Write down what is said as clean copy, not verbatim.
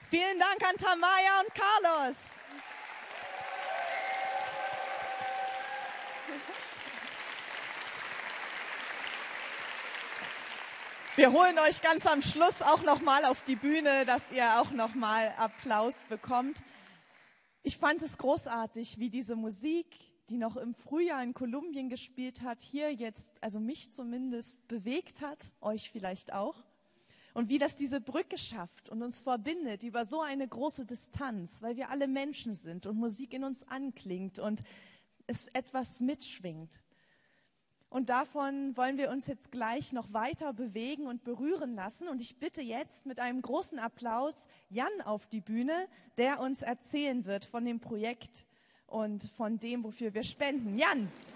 Vielen Dank an Tamaya und Carlos. Wir holen euch ganz am Schluss auch nochmal auf die Bühne, dass ihr auch nochmal Applaus bekommt. Ich fand es großartig, wie diese Musik, die noch im Frühjahr in Kolumbien gespielt hat, hier jetzt, also mich zumindest, bewegt hat, euch vielleicht auch. Und wie das diese Brücke schafft und uns verbindet über so eine große Distanz, weil wir alle Menschen sind und Musik in uns anklingt und es etwas mitschwingt. Und davon wollen wir uns jetzt gleich noch weiter bewegen und berühren lassen. Und ich bitte jetzt mit einem großen Applaus Jan auf die Bühne, der uns erzählen wird von dem Projekt und von dem, wofür wir spenden. Jan!